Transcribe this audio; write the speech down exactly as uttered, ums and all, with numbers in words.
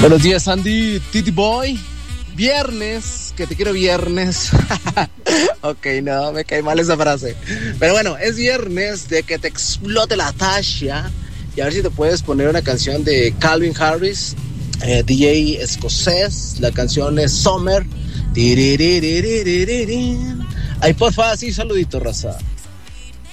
Buenos días, Andy, Titi Boy. Viernes, que te quiero viernes. Ok, no, me cae mal esa frase. Pero bueno, es viernes de que te explote la Tasha. Y a ver si te puedes poner una canción de Calvin Harris, eh, D J escocés. La canción es Summer. Ay, porfa, sí, saludito, raza.